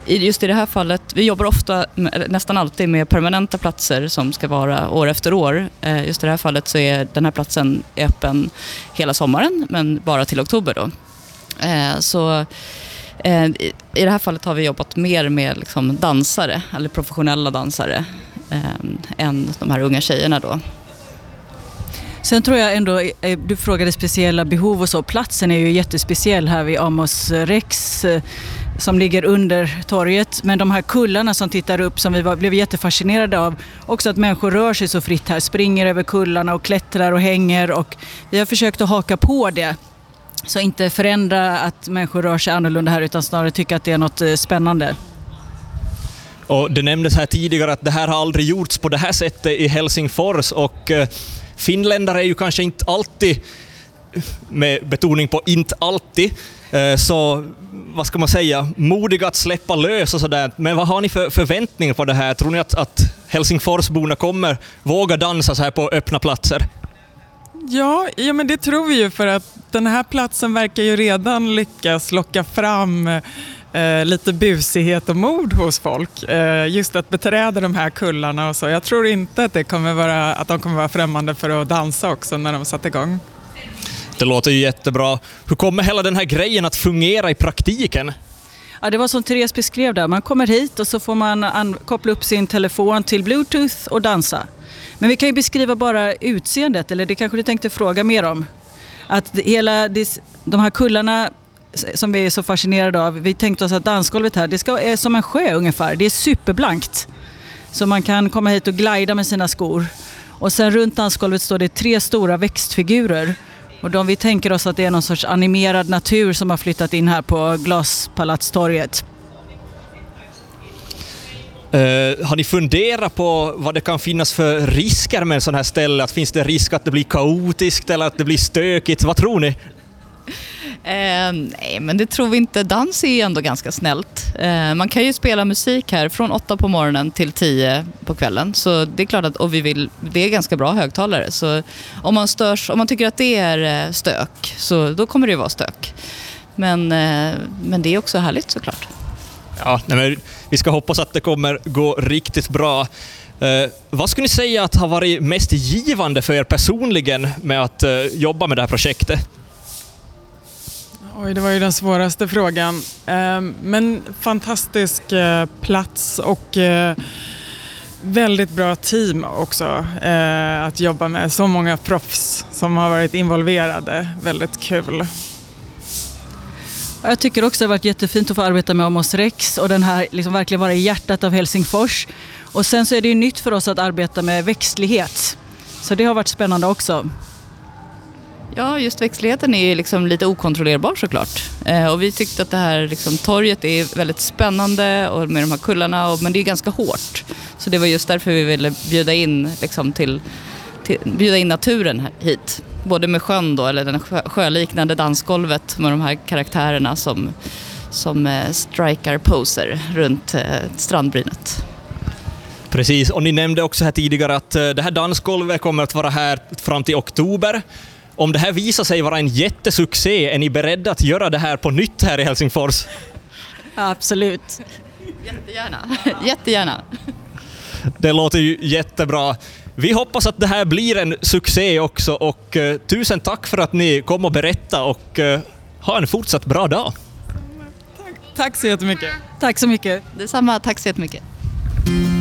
just i det här fallet, vi jobbar ofta, nästan alltid med permanenta platser som ska vara år efter år. Just i det här fallet så är den här platsen öppen hela sommaren, men bara till oktober då. Så i det här fallet har vi jobbat mer med liksom dansare, eller professionella dansare, än de här unga tjejerna då. Sen tror jag ändå, du frågade speciella behov och så. Platsen är ju jättespeciell här vid Amos Rex som ligger under torget. Men de här kullarna som tittar upp som vi blev jättefascinerade av. Också att människor rör sig så fritt här, springer över kullarna och klättrar och hänger. Och vi har försökt att haka på det. Så inte förändra att människor rör sig annorlunda här utan snarare tycka att det är något spännande. Och det nämndes här tidigare att det här har aldrig gjorts på det här sättet i Helsingfors och finländare är ju kanske inte alltid, med betoning på inte alltid, så vad ska man säga, modiga att släppa lös och sådär. Men vad har ni för förväntningar på det här? Tror ni att Helsingforsborna kommer våga dansa så här på öppna platser? Ja, men det tror vi ju, för att den här platsen verkar ju redan lyckas locka fram lite busighet och mod hos folk. Just att beträda de här kullarna och så. Jag tror inte att de kommer vara främmande för att dansa också när de satt igång. Det låter ju jättebra. Hur kommer hela den här grejen att fungera i praktiken? Ja, det var som Therese beskrev där. Man kommer hit och så får man koppla upp sin telefon till Bluetooth och dansa. Men vi kan ju beskriva bara utseendet, eller det kanske du tänkte fråga mer om. Att de här kullarna som vi är så fascinerade av, vi tänkte oss att dansgolvet här, det är som en sjö ungefär. Det är superblankt. Så man kan komma hit och glida med sina skor. Och sen runt dansgolvet står det 3 stora växtfigurer. Och vi tänker oss att det är någon sorts animerad natur som har flyttat in här på Glaspalatstorget. Har ni funderat på vad det kan finnas för risker med en sån här ställe? Att finns det risk att det blir kaotiskt eller att det blir stökigt? Vad tror ni? Nej, men det tror vi inte. Dans är ändå ganska snällt. Man kan ju spela musik här från 8 på morgonen till 10 på kvällen. Så det är klart att det är ganska bra högtalare. Så om man tycker att det är stök, så då kommer det vara stök. Men det är också härligt såklart. Ja, men vi ska hoppas att det kommer gå riktigt bra. Vad skulle ni säga att har varit mest givande för er personligen med att jobba med det här projektet? Oj, det var ju den svåraste frågan. Men fantastisk plats och väldigt bra team också att jobba med. Så många proffs som har varit involverade. Väldigt kul. Jag tycker också det har varit jättefint att få arbeta med Amos Rex och den här liksom verkligen vara i hjärtat av Helsingfors. Och sen så är det ju nytt för oss att arbeta med växtlighet. Så det har varit spännande också. Ja, just växtligheten är ju liksom lite okontrollerbar såklart. Och vi tyckte att det här liksom, torget är väldigt spännande och med de här kullarna, men det är ganska hårt. Så det var just därför vi ville bjuda in liksom, bjuda in naturen hit. Både med sjön då, eller den sjöliknande dansgolvet med de här karaktärerna som strikar poser runt strandbrynet. Precis, och ni nämnde också här tidigare att det här dansgolvet kommer att vara här fram till oktober. Om det här visar sig vara en jättesuccé, är ni beredda att göra det här på nytt här i Helsingfors? Ja, absolut. Jättegärna. Det låter ju jättebra. Vi hoppas att det här blir en succé också och tusen tack för att ni kom och berätta och ha en fortsatt bra dag. Tack så jättemycket. Tack så mycket. Detsamma, tack så jättemycket.